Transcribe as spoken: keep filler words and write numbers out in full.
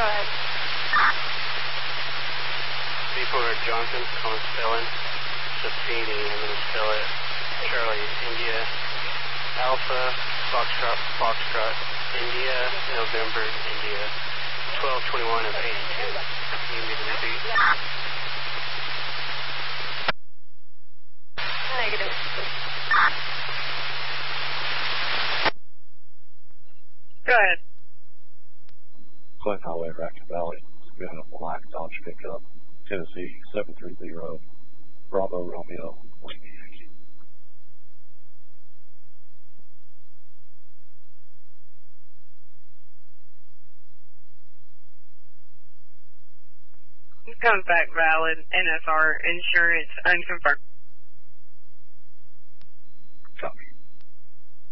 ahead. Before Johnson, calling spelling. Justine, I'm going to spell it. Charlie, India, Alpha, Foxtrot, Foxtrot, India, November, India, twelve twenty-one of eighty-two. You need me to repeat? Negative. Go ahead. Glen Highway, Racket Valley. We have a black Dodge pickup, Tennessee seven three zero, Bravo Romeo, Whiskey Yankee. Comes back valid, N S R, insurance, unconfirmed.